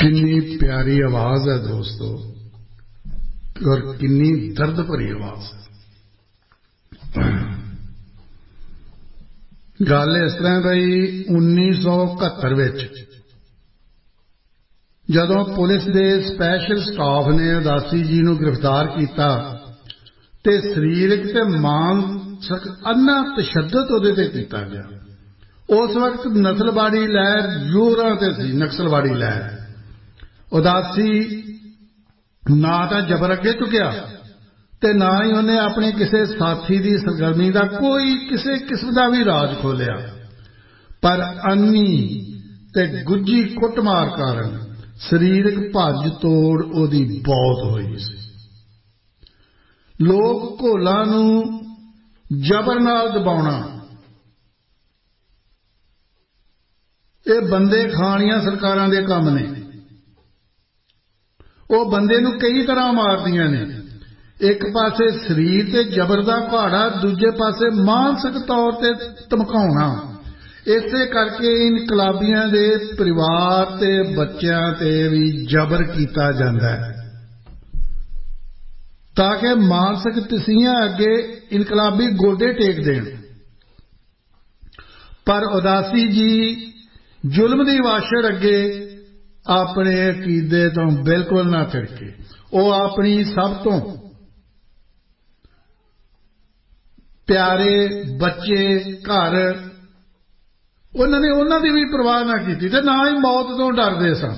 कितनी प्यारी आवाज है दोस्तों और कितनी दर्द भरी आवाज है। गल इस तरह भाई 1971 विच जदों पुलिस के स्पैशल स्टाफ ने उदासी जी नूं गिरफ्तार किया ते शरीरक ते मानसिक अन्ना तशद्दद उहदे ते कीता गया। उस वक्त नस्लवाड़ी लहर जोरां ते सी। नक्सलवाड़ी लहर उदासी ना तो जबर अगे चुकिया ते ना ही उन्हें अपने किसी साथी की सरगर्मी का कोई किसी किस्म का भी राज खोलिया, पर अन्नी ते गुज्जी कुटमार कारण शरीरक भज तोड़ उहदी बहुत हुई सी। लोग घोलां नूं जबर नाल दबाउणा ये बंदे खाणियां सरकारां दे काम ने। वो बंदे नूं कई तरह मारदियां ने। एक पासे शरीर ते जबर दा पहाड़ा, दूजे पासे मानसिक तौर ते धमकाउणा। इसे करके इनकलाबियां दे परिवार ते बच्चों ते भी जबर कीता जांदा है ताकि मानसिक तसीहां अगे इनकलाबी गोडे टेक देण। पर उदासी जी जुल्म दी वाछड़ अगे अपने अकीदे तो बिल्कुल ना थिड़के। वो अपनी सब तो प्यारे बच्चे घर उन्होंने उन्हों की भी परवाह ना की ते ना ही मौत तो डरदे सन।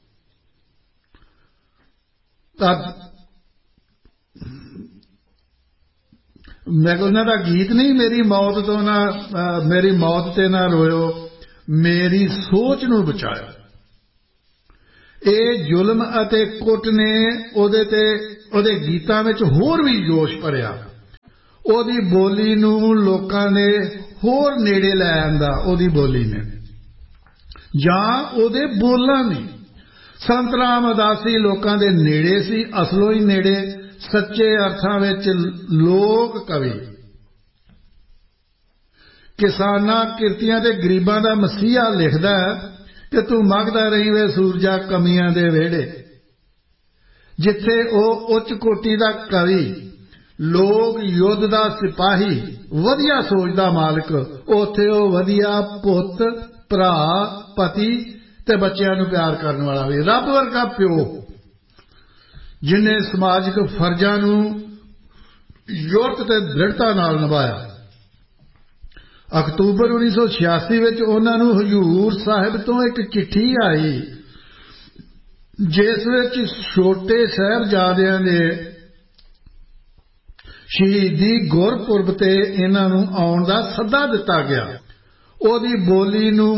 मैं उन्हों का गीत नहीं, मेरी मौत तो ना मेरी मौत ते ना रोयो, मेरी सोच नूं बचाओ। ये जुल्म अते कुट ने उहदे गीतां विच होर भी जोश भरिया। उहदी बोली नूं लोकां ने होर नेड़े लै आंदा। उहदी बोली ने जां उहदे बोलां ने। संत राम उदासी लोकां दे नेड़े सी, असलों ही नेड़े, सच्चे अर्थां विच लोक कवि। किसानां किरतियां ते गरीबां दा मसीहा लिखदा कि तू मंगदा रही वे सूरजा कमियां दे वेड़े। जिथे ओ उच्च कोटि दा कवि, लोग युद्ध दा सिपाही, वधिया सोच दा मालिक, उथे ओ वधिया पुत भरा पति ते बच्चों नूं प्यार करने वाला भी, रब वर्गा प्यो जिन्हें समाजिक फर्जां नूं युक्त ते दृढ़ता नाल निभाया। अक्तूबर 1986 विच उन्हां नूं हजूर साहिब तो एक चिट्ठी आई जिस विच छोटे साहिबजादियां दे शहीदी गुरपुरब ते इन्हां नूं आउण दा सद्दा दिता गया। ओहदी बोली नूं